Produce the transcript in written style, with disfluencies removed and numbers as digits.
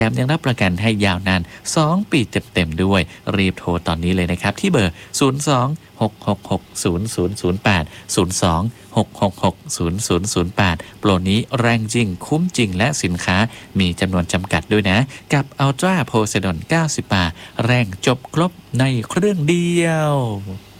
แถมยังรับประกันให้ยาวนาน2 ปีเต็มๆด้วยรีบโทรตอนนี้เลยนะครับที่เบอร์02-666-0008 02-666-0008โปรนี้แรงจริงคุ้มจริงและสินค้ามีจำนวนจำกัดด้วยนะกับ Ultra Poseidon 90 บาทแรงจบครบในเครื่องเดียว